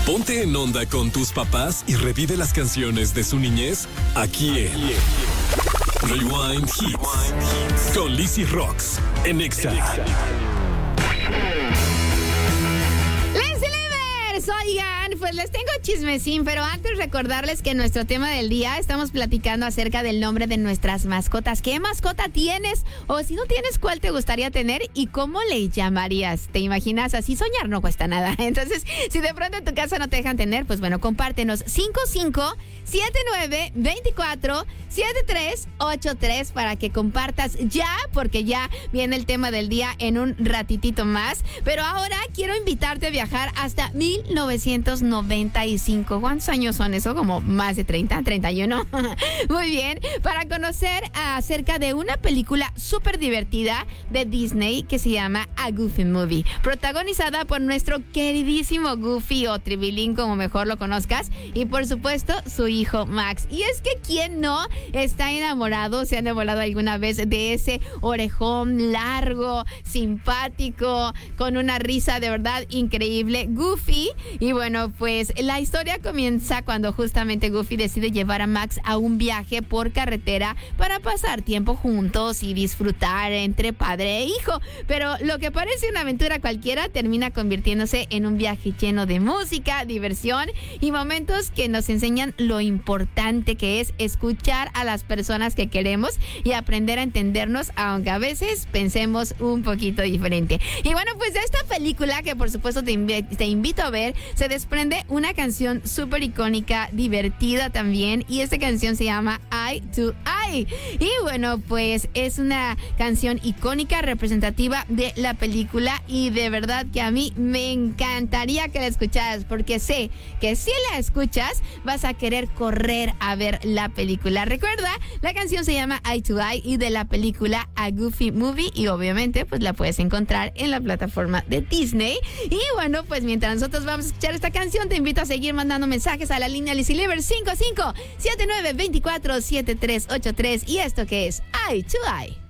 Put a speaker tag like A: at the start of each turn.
A: Ponte en onda con tus papás y revive las canciones de su niñez aquí en Rewind Hits con Lizzy Rocks en Exa.
B: Oigan, pues les tengo chismecín, pero antes recordarles que en nuestro tema del día estamos platicando acerca del nombre de nuestras mascotas. ¿Qué mascota tienes? O si no tienes, ¿cuál te gustaría tener y cómo le llamarías? ¿Te imaginas? Así soñar no cuesta nada. Entonces, si de pronto en tu casa no te dejan tener, pues bueno, compártenos 5579247383 para que compartas ya, porque ya viene el tema del día en un ratitito más. Pero ahora quiero invitarte a viajar hasta 1995. ¿Cuántos años son eso? Como más de 30, 31. Muy bien. Para conocer acerca de una película súper divertida de Disney que se llama A Goofy Movie, protagonizada por nuestro queridísimo Goofy o Tribilín, como mejor lo conozcas, y por supuesto su hijo Max. Y es que ¿quién no está enamorado, se ha enamorado alguna vez de ese orejón largo, simpático, con una risa de verdad increíble, Goofy? Y bueno, pues la historia comienza cuando justamente Goofy decide llevar a Max a un viaje por carretera para pasar tiempo juntos y disfrutar entre padre e hijo. Pero lo que parece una aventura cualquiera termina convirtiéndose en un viaje lleno de música, diversión y momentos que nos enseñan lo importante que es escuchar a las personas que queremos y aprender a entendernos, aunque a veces pensemos un poquito diferente. Y bueno, pues de esta película, que por supuesto te invito a ver, se desprende una canción súper icónica, divertida también, y esta canción se llama Eye to Eye. Y bueno, pues es una canción icónica, representativa de la película, y de verdad que a mí me encantaría que la escucharas, porque sé que si la escuchas vas a querer correr a ver la película. Recuerda, la canción se llama Eye to Eye y de la película A Goofy Movie, y obviamente pues la puedes encontrar en la plataforma de Disney. Y bueno, pues mientras nosotros vamos a escuchar esta canción, te invito a seguir mandando mensajes a la línea Lizzy Liver 5579247383. Y esto que es Eye to Eye.